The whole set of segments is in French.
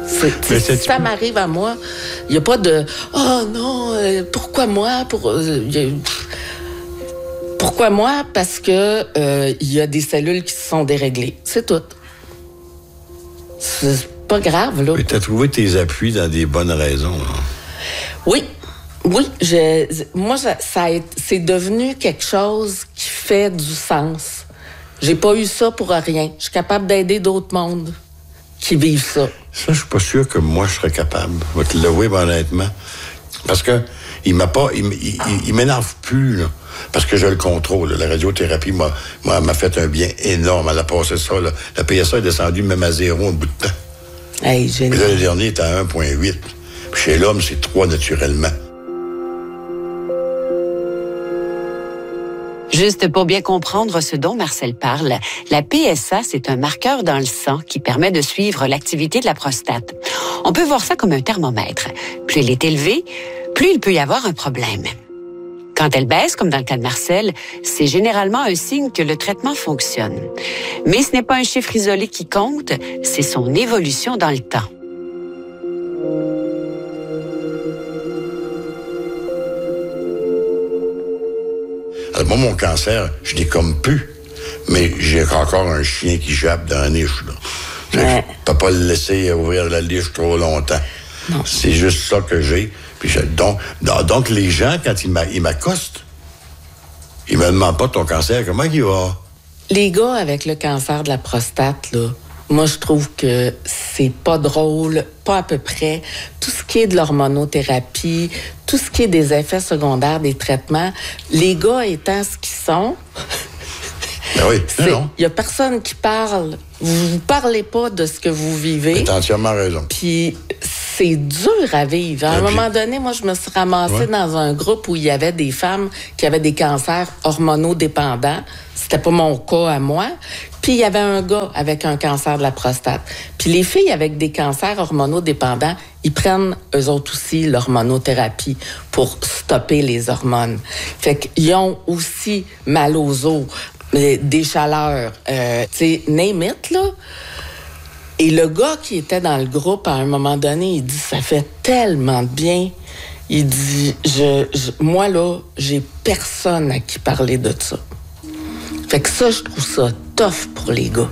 Si ça m'arrive à moi, il n'y a pas de « Oh non, pourquoi moi? » Pourquoi moi? Parce que il y a des cellules qui se sont déréglées. C'est tout. C'est pas grave, là. Mais tu as trouvé tes appuis dans des bonnes raisons. Là. Oui. Moi, c'est devenu quelque chose qui fait du sens. J'ai pas eu ça pour rien. Je suis capable d'aider d'autres mondes qui vivent ça. Ça, je suis pas sûr que moi, je serais capable. Je vais te l'avouer, honnêtement. Parce que il m'énerve plus, là. Parce que je le contrôle. La radiothérapie m'a fait un bien énorme. Elle a passé ça. Là. La PSA est descendue même à 0 un bout de temps. Hey, génial. Puis là, le dernier est à 1,8. Puis chez l'homme, c'est 3 naturellement. Juste pour bien comprendre ce dont Marcel parle, la PSA, c'est un marqueur dans le sang qui permet de suivre l'activité de la prostate. On peut voir ça comme un thermomètre. Plus elle est élevée, plus il peut y avoir un problème. Quand elle baisse, comme dans le cas de Marcel, c'est généralement un signe que le traitement fonctionne. Mais ce n'est pas un chiffre isolé qui compte, c'est son évolution dans le temps. Alors, moi, mon cancer, je n'ai comme plus. Mais j'ai encore un chien qui jappe dans la niche. Là. Ouais. Je ne peux pas le laisser ouvrir la niche trop longtemps. Non. C'est juste ça que j'ai. Puis donc, les gens, quand ils m'accostent, ils me demandent pas ton cancer, comment il va? Les gars avec le cancer de la prostate, là, moi, je trouve que c'est pas drôle, pas à peu près. Tout ce qui est de l'hormonothérapie, tout ce qui est des effets secondaires des traitements, les gars étant ce qu'ils sont, ben oui, non. Il y a personne qui parle. Vous parlez pas de ce que vous vivez. T'as entièrement raison. Puis c'est dur à vivre. À un moment donné, moi, je me suis ramassée dans un groupe où il y avait des femmes qui avaient des cancers hormonodépendants. C'était pas mon cas à moi. Puis il y avait un gars avec un cancer de la prostate. Puis les filles avec des cancers hormonodépendants, ils prennent eux autres aussi l'hormonothérapie pour stopper les hormones. Fait qu'ils ont aussi mal aux os, des chaleurs, tu sais, name it, là. Et le gars qui était dans le groupe, à un moment donné, il dit, ça fait tellement de bien. Il dit, moi, là, j'ai personne à qui parler de ça. Fait que ça, je trouve ça tough pour les gars.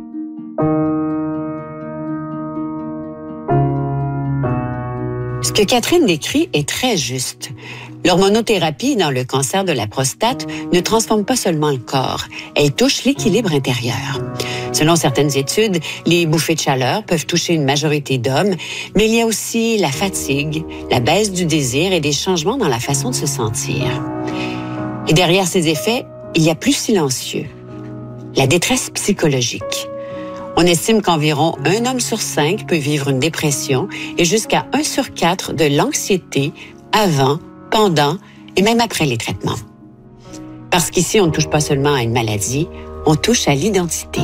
Ce que Catherine décrit est très juste. L'hormonothérapie dans le cancer de la prostate ne transforme pas seulement le corps, elle touche l'équilibre intérieur. Selon certaines études, les bouffées de chaleur peuvent toucher une majorité d'hommes, mais il y a aussi la fatigue, la baisse du désir et des changements dans la façon de se sentir. Et derrière ces effets, il y a plus silencieux, la détresse psychologique. On estime qu'environ 1 homme sur 5 peut vivre une dépression et jusqu'à 1 sur 4 de l'anxiété avant, pendant et même après les traitements. Parce qu'ici, on ne touche pas seulement à une maladie, on touche à l'identité.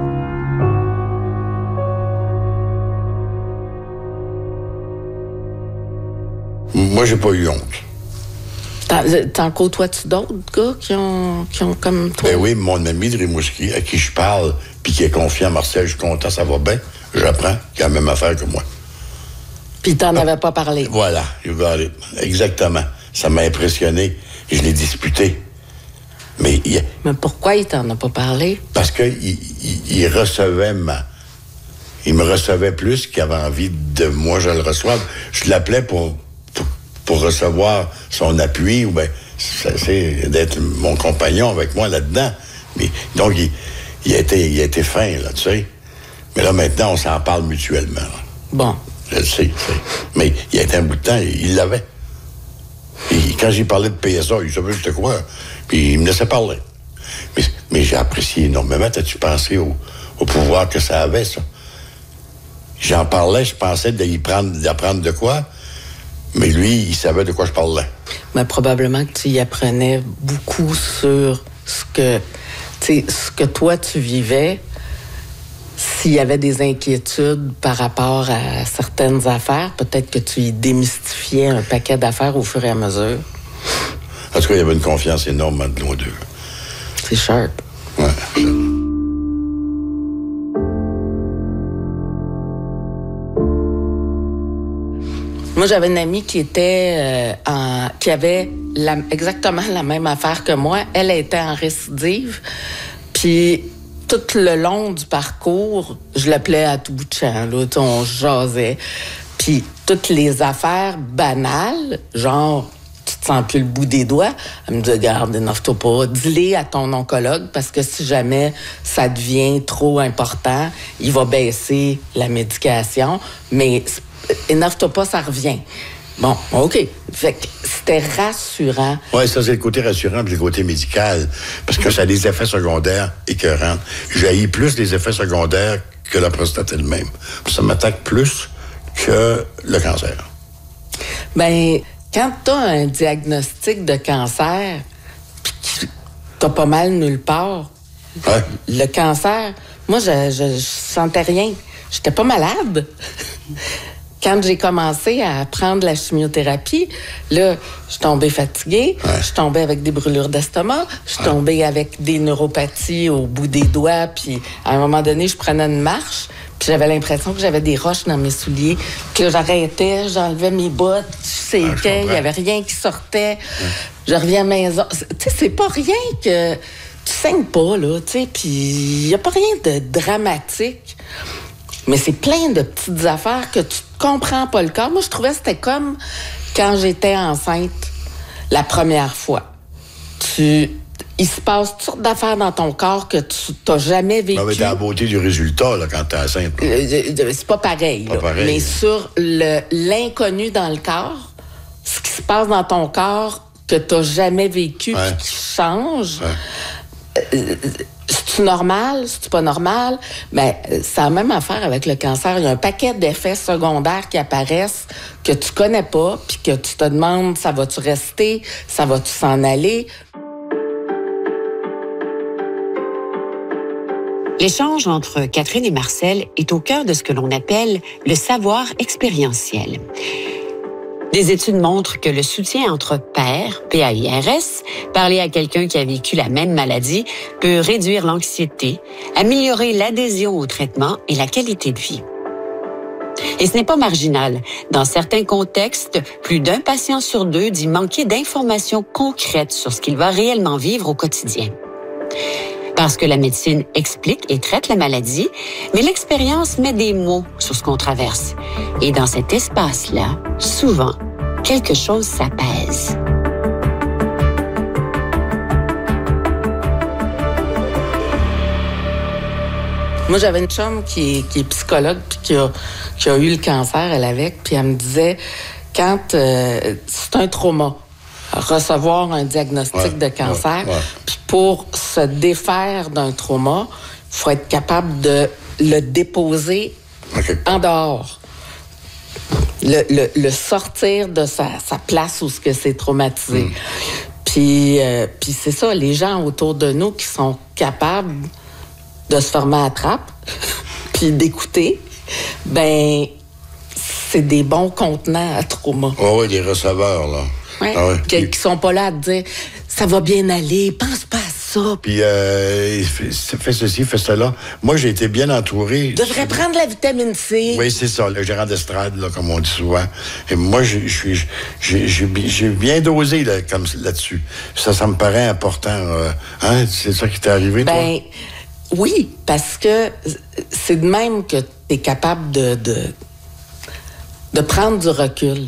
Moi, j'ai pas eu honte. T'en côtoies-tu d'autres gars qui ont comme toi? Ben oui, mon ami de Rimouski, à qui je parle, puis qui est confiant, Marcel, je suis content, ça va bien, j'apprends qu'il a la même affaire que moi. Puis t'en avais pas parlé. Voilà, you got it. Exactement. Ça m'a impressionné. Je l'ai disputé. Mais pourquoi il t'en a pas parlé? Parce que il recevait il me recevait plus qu'il avait envie de moi je le reçoive. Je l'appelais pour recevoir son appui ou bien c'est d'être mon compagnon avec moi là-dedans. Mais donc il a été fin là, tu sais. Mais là maintenant on s'en parle mutuellement. Là. Bon. Je le sais. Mais il y a été un bout de temps, il l'avait. Et quand j'ai parlé de PSA, il savait c'était quoi. Puis il me laissait parler. Mais j'ai apprécié énormément. T'as-tu pensé au pouvoir que ça avait, ça? J'en parlais, je pensais d'apprendre de quoi. Mais lui, il savait de quoi je parlais. Mais probablement que tu y apprenais beaucoup sur ce que toi, tu vivais. S'il y avait des inquiétudes par rapport à certaines affaires, peut-être que tu y démystifiais un paquet d'affaires au fur et à mesure. En tout cas, il y avait une confiance énorme entre nous deux. C'est sharp. Ouais. Moi, j'avais une amie qui était qui avait exactement la même affaire que moi. Elle était en récidive. Puis, tout le long du parcours, je l'appelais à tout bout de champ. Là, on jasait. Puis, toutes les affaires banales, genre, tu te sens plus le bout des doigts, elle me dit, regarde, énerve-toi pas, dis-les à ton oncologue, parce que si jamais ça devient trop important, il va baisser la médication, mais énerve-toi pas, ça revient. Bon, OK. Fait que c'était rassurant. Oui, ça, c'est le côté rassurant, puis le côté médical, parce que ça a des effets secondaires écœurants. J'ai plus les effets secondaires que la prostate elle-même. Ça m'attaque plus que le cancer. Bien, quand tu as un diagnostic de cancer, puis que tu as pas mal nulle part, le cancer, moi, je sentais rien. J'étais pas malade. Quand j'ai commencé à prendre la chimiothérapie, là, je suis tombée fatiguée, je suis tombée avec des brûlures d'estomac, je suis tombée avec des neuropathies au bout des doigts, puis à un moment donné, je prenais une marche, puis j'avais l'impression que j'avais des roches dans mes souliers, que j'arrêtais, j'enlevais mes bottes, je séquais, il n'y avait rien qui sortait, je reviens à la maison. Tu sais, c'est pas rien que... Tu saignes pas, là, tu sais, puis il n'y a pas rien de dramatique. Mais c'est plein de petites affaires que tu comprends pas le corps. Moi, je trouvais que c'était comme quand j'étais enceinte la première fois. Il se passe toutes sortes d'affaires dans ton corps que tu n'as jamais vécu. Mais t'as la beauté du résultat là, quand t'es enceinte. C'est pas pareil. Pas pareil. Mais sur l'inconnu dans le corps, ce qui se passe dans ton corps que tu n'as jamais vécu et qui change... C'est-tu normal? C'est-tu pas normal? Mais c'est la même affaire avec le cancer. Il y a un paquet d'effets secondaires qui apparaissent que tu connais pas, puis que tu te demandes, ça va-tu rester? Ça va-tu s'en aller? L'échange entre Catherine et Marcel est au cœur de ce que l'on appelle le savoir expérientiel. Des études montrent que le soutien entre pairs, PAIRS, parler à quelqu'un qui a vécu la même maladie, peut réduire l'anxiété, améliorer l'adhésion au traitement et la qualité de vie. Et ce n'est pas marginal. Dans certains contextes, plus d'un patient sur deux dit manquer d'informations concrètes sur ce qu'il va réellement vivre au quotidien. Parce que la médecine explique et traite la maladie, mais l'expérience met des mots sur ce qu'on traverse. Et dans cet espace-là, souvent, quelque chose s'apaise. Moi, j'avais une chum qui est psychologue puis qui a eu le cancer, elle avec, puis elle me disait, quand c'est un trauma, recevoir un diagnostic de cancer, puis pour se défaire d'un trauma, il faut être capable de le déposer en dehors. Le sortir de sa place où c'est traumatisé. Puis c'est ça, les gens autour de nous qui sont capables de se former à la trappe puis d'écouter, ben c'est des bons contenants à trauma. Oui, des receveurs, là. Ouais. Ah ouais. Qui sont pas là à te dire ça va bien aller, pense pas à ça. Puis fais ceci, fais cela. Moi, j'ai été bien entouré. Tu devrais prendre la vitamine C. Oui, c'est ça, le gérant d'estrade, là, comme on dit souvent. Et moi, j'ai bien dosé là-dessus. Ça me paraît important. C'est ça qui t'est arrivé, toi? Oui, parce que c'est de même que tu es capable de prendre du recul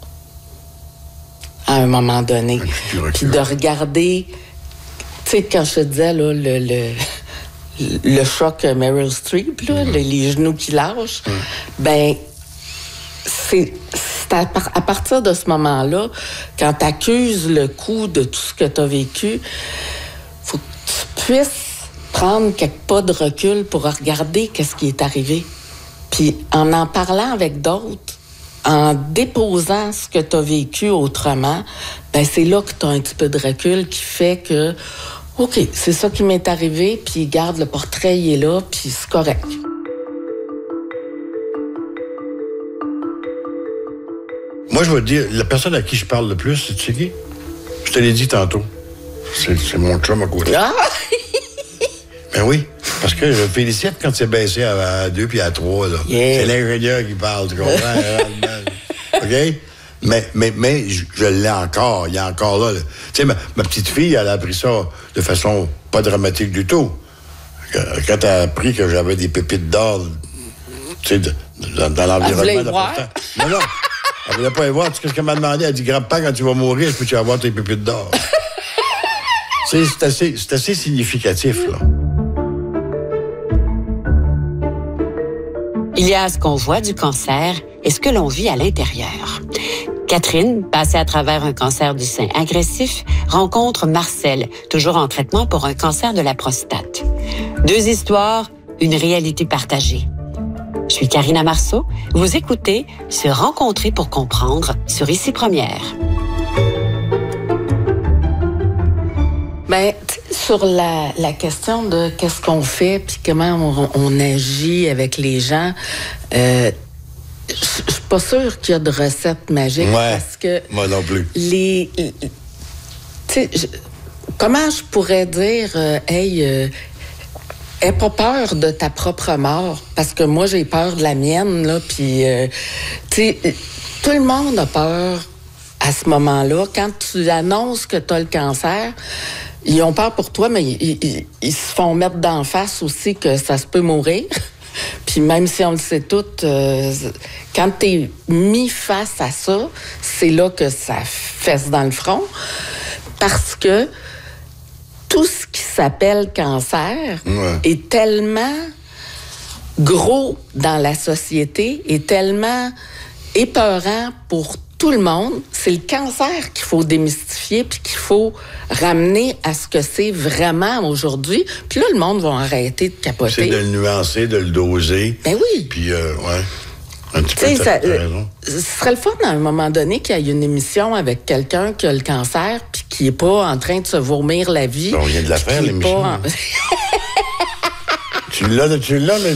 à un moment donné. Puis de regarder, tu sais, quand je te disais, là, le choc Meryl Streep, là, les genoux qui lâchent, ben c'est à partir de ce moment-là, quand tu accuses le coup de tout ce que tu as vécu, faut que tu puisses prendre quelques pas de recul pour regarder qu'est-ce qui est arrivé. Puis en parlant avec d'autres, en déposant ce que tu as vécu autrement, ben c'est là que tu as un petit peu de recul qui fait que, OK, c'est ça qui m'est arrivé, puis garde, le portrait, il est là, puis c'est correct. Moi, je vais te dire, la personne à qui je parle le plus, tu sais qui? Je te l'ai dit tantôt. C'est mon chum à côté. Ah! Ben oui, parce que je félicite quand c'est baissé à 2 puis à 3, là. Yeah. C'est l'ingénieur qui parle, tu comprends? OK? Mais je l'ai encore. Il est encore là. Tu sais, ma petite fille, elle a appris ça de façon pas dramatique du tout. Quand elle a appris que j'avais des pépites d'or, tu sais, dans l'environnement de la prostate. Non. Elle voulait pas y voir. Tu sais ce qu'elle m'a demandé? Elle a dit, grand-père, quand tu vas mourir, est-ce que tu vas avoir tes pépites d'or? C'est assez significatif, là. Il y a ce qu'on voit du cancer et ce que l'on vit à l'intérieur. Catherine, passée à travers un cancer du sein agressif, rencontre Marcel, toujours en traitement pour un cancer de la prostate. 2 histoires, une réalité partagée. Je suis Karina Marceau. Vous écoutez Se rencontrer pour comprendre sur Ici Première. Bien, sur la question de qu'est-ce qu'on fait puis comment on agit avec les gens, je suis pas sûre qu'il y a de recettes magiques parce que moi non plus. Comment je pourrais dire aie pas peur de ta propre mort parce que moi j'ai peur de la mienne là puis tout le monde a peur à ce moment-là quand tu annonces que tu as le cancer. Ils ont peur pour toi, mais ils se font mettre d'en face aussi que ça se peut mourir. Puis même si on le sait tout, quand t'es mis face à ça, c'est là que ça fesse dans le front. Parce que tout ce qui s'appelle cancer est tellement gros dans la société, est tellement épeurant pour tout le monde, c'est le cancer qu'il faut démystifier puis qu'il faut ramener à ce que c'est vraiment aujourd'hui. Puis là, le monde va arrêter de capoter. C'est de le nuancer, de le doser. Ben oui. Puis, un petit peu, t'as raison. Ce serait le fun, à un moment donné, qu'il y ait une émission avec quelqu'un qui a le cancer puis qui n'est pas en train de se vomir la vie. On vient de la faire, l'émission. Tu l'as,